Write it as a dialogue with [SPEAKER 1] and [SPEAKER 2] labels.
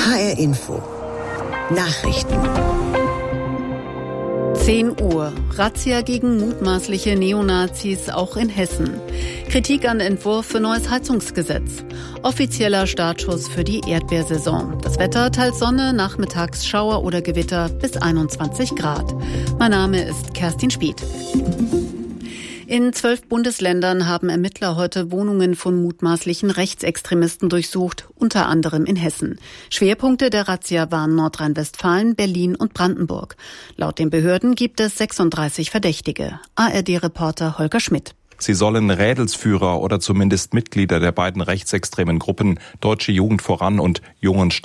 [SPEAKER 1] HR Info. Nachrichten.
[SPEAKER 2] 10 Uhr. Razzia gegen mutmaßliche Neonazis auch in Hessen. Kritik an Entwurf für neues Heizungsgesetz. Offizieller Startschuss für die Erdbeersaison. Das Wetter teils Sonne, nachmittags Schauer oder Gewitter bis 21 Grad. Mein Name ist Kerstin Spieth. In 12 Bundesländern haben Ermittler heute Wohnungen von mutmaßlichen Rechtsextremisten durchsucht, unter anderem in Hessen. Schwerpunkte der Razzia waren Nordrhein-Westfalen, Berlin und Brandenburg. Laut den Behörden gibt es 36 Verdächtige. ARD-Reporter Holger Schmidt.
[SPEAKER 3] Sie sollen Rädelsführer oder zumindest Mitglieder der beiden rechtsextremen Gruppen Deutsche Jugend voran und Jungen